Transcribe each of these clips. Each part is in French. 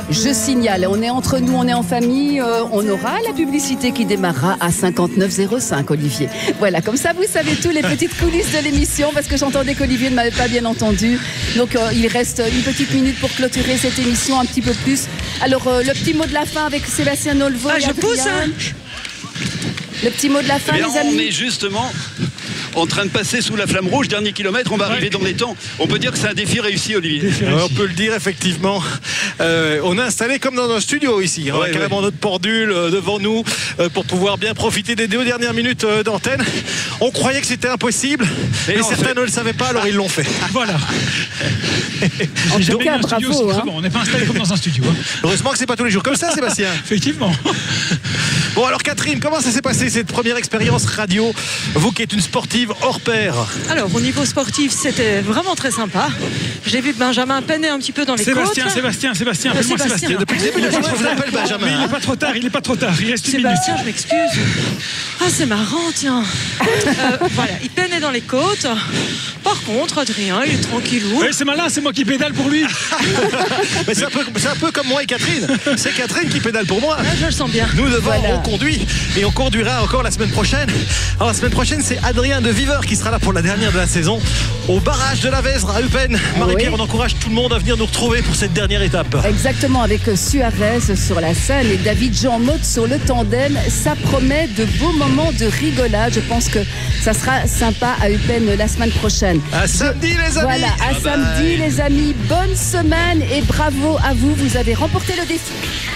Je signale, on est entre nous, on est en famille, on aura la publicité qui démarrera à 59,05, Olivier. Voilà, comme ça vous savez tous les petites coulisses de l'émission, parce que j'entendais qu'Olivier ne m'avait pas bien entendu. Donc il reste une petite minute pour clôturer cette émission, un petit peu plus. Alors le petit mot de la fin avec Sébastien Nolvo et je Adrien. pousse, hein. Le petit mot de la fin, Eh bien, les amis. on est justement en train de passer sous la flamme rouge, dernier kilomètre, on va arriver dans les temps. On peut dire que c'est un défi réussi, Olivier. On peut le dire, effectivement. On a installé comme dans un studio ici. On a carrément notre pendule devant nous pour pouvoir bien profiter des 2 dernières minutes d'antenne. On croyait que c'était impossible, mais certains ne le savaient pas, alors ils l'ont fait. Voilà. En tout cas, bravo. Hein. On n'est pas installé comme dans un studio. Hein. Heureusement que c'est pas tous les jours comme ça, Sébastien. Effectivement. Bon, alors Catherine, comment ça s'est passé cette première expérience radio? Vous qui êtes une sportive hors pair. Alors, au niveau sportif, c'était vraiment très sympa. J'ai vu que Benjamin peinait un petit peu dans les côtes. Sébastien, appelle-moi Sébastien. Depuis le début de la chanson, je l'appelle Benjamin. Mais il n'est pas trop tard, il reste une minute. Sébastien, je m'excuse. Ah, c'est marrant, tiens. Voilà, il peinait dans les côtes. Par contre, Adrien, il est tranquillou. Oui, c'est malin, c'est moi qui pédale pour lui. Mais c'est un peu comme moi et Catherine. C'est Catherine qui pédale pour moi. Là, je le sens bien. Nous devons, on conduit et on conduira encore la semaine prochaine. Alors la semaine prochaine, c'est Adrien de Viveur qui sera là pour la dernière de la saison au barrage de la Vesdre à Eupen. Marie-Pierre, on encourage tout le monde à venir nous retrouver pour cette dernière étape. Exactement, avec Suarez sur la scène et David Jean Motte sur le tandem. Ça promet de beaux moments de rigolade. Je pense que ça sera sympa à Eupen la semaine prochaine. À samedi, les amis. Voilà, à samedi, les amis. Bonne semaine et bravo à vous. Vous avez remporté le défi.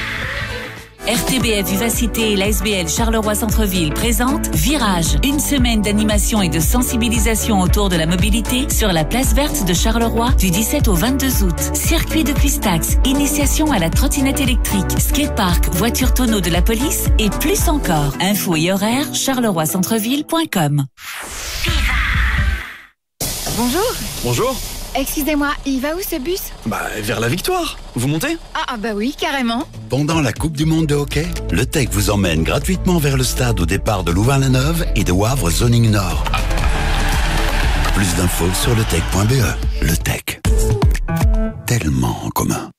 RTBF Vivacité et l'ASBL Charleroi Centre-Ville présente Virage, une semaine d'animation et de sensibilisation autour de la mobilité sur la place verte de Charleroi du 17 au 22 août. Circuit de Pistax, initiation à la trottinette électrique, skatepark, voiture tonneau de la police et plus encore. Infos et horaires charleroi-centreville.com. Bonjour. Bonjour. Excusez-moi, il va où ce bus? Vers la victoire. Vous montez? Ah bah oui, carrément. Pendant la Coupe du Monde de hockey, le TEC vous emmène gratuitement vers le stade au départ de Louvain-la-Neuve et de Wavre Zoning Nord. Plus d'infos sur letec.be. Le TEC. Tellement en commun.